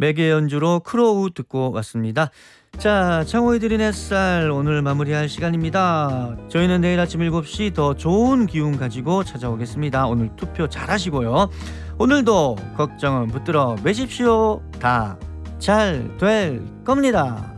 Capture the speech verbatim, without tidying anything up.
매개 연주로 크로우 듣고 왔습니다. 자, 창호의 들인 햇살 오늘 마무리할 시간입니다. 저희는 내일 아침 일곱 시 더 좋은 기운 가지고 찾아오겠습니다. 오늘 투표 잘하시고요. 오늘도 걱정은 붙들어 매십시오. 다 잘 될 겁니다.